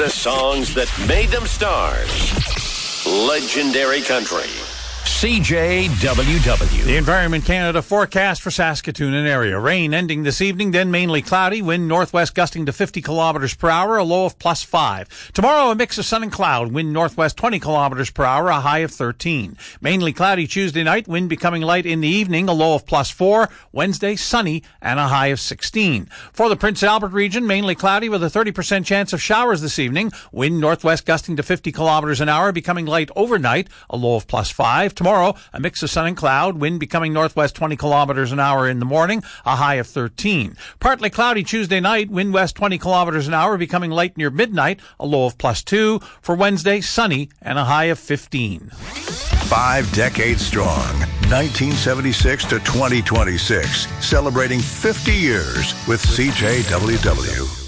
The songs that made them stars. Legendary Country. CJWW. The Environment Canada forecast for Saskatoon and area. Rain ending this evening, then mainly cloudy. Wind northwest gusting to 50 kilometers per hour, a low of +5. Tomorrow, a mix of sun and cloud. Wind northwest 20 kilometers per hour, a high of 13. Mainly cloudy Tuesday night. Wind becoming light in the evening, a low of +4. Wednesday, sunny and a high of 16. For the Prince Albert region, mainly cloudy with a 30% chance of showers this evening. Wind northwest gusting to 50 kilometers an hour, becoming light overnight, a low of +5. Tomorrow, a mix of sun and cloud, wind becoming northwest 20 kilometers an hour in the morning, a high of 13. Partly cloudy Tuesday night, wind west 20 kilometers an hour, becoming light near midnight, a low of +2. For Wednesday, sunny and a high of 15. 5 decades strong, 1976 to 2026, celebrating 50 years with CJWW.